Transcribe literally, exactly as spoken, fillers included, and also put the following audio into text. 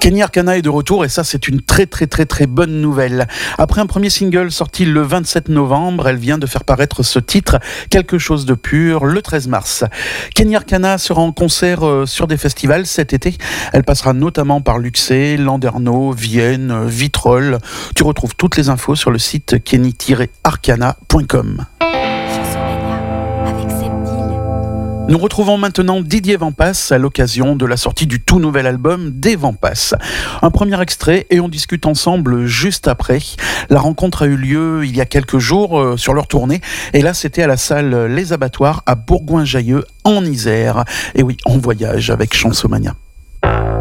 Kenny Arcana est de retour et ça c'est une très très très très bonne nouvelle. Après un premier single sorti le vingt-sept novembre, elle vient de faire paraître ce titre Quelque chose de pur le treize mars. Kenny Arcana sera en concert sur des festivals cet été. Elle passera notamment par Luxé, Landerneau, Vienne, Vitrolles. Tu retrouves toutes les infos sur le site kenny tiret arcana point com. Nous retrouvons maintenant Didier Vampas à l'occasion de la sortie du tout nouvel album des Vampas. Un premier extrait et on discute ensemble juste après. La rencontre a eu lieu il y a quelques jours euh, sur leur tournée et là c'était à la salle Les Abattoirs à Bourgoin-Jallieu en Isère. Et oui, on voyage avec Chansomania.